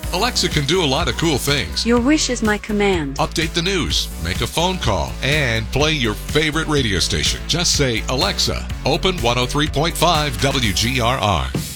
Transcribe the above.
Alexa can do a lot of cool things. Your wish is my command. Update the news, make a phone call, and play your favorite radio station. Just say, Alexa, open 103.5 WGRR.